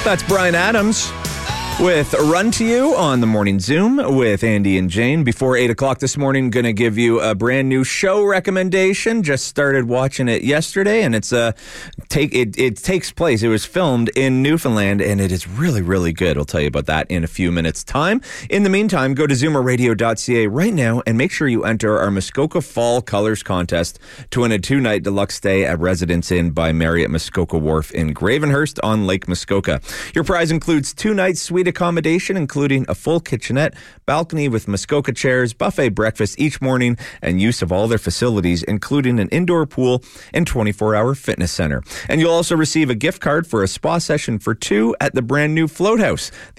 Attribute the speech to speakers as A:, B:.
A: That's Bryan Adams with Run to You on the Morning Zoom with Andy and Jane. Before 8 o'clock this morning, going to give you a brand new show recommendation. Just started watching it yesterday, and it takes place. It was filmed in Newfoundland, and it is really, really good. I'll tell you about that in a few minutes' time. In the meantime, go to zoomerradio.ca right now and make sure you enter our Muskoka Fall Colors Contest to win a 2-night deluxe stay at Residence Inn by Marriott Muskoka Wharf in Gravenhurst on Lake Muskoka. Your prize includes 2 nights suite accommodation, including a full kitchenette, balcony with Muskoka chairs, buffet breakfast each morning, and use of all their facilities, including an indoor pool and 24-hour fitness center. And you'll also receive a gift card for a spa session for 2 at the brand new Float House.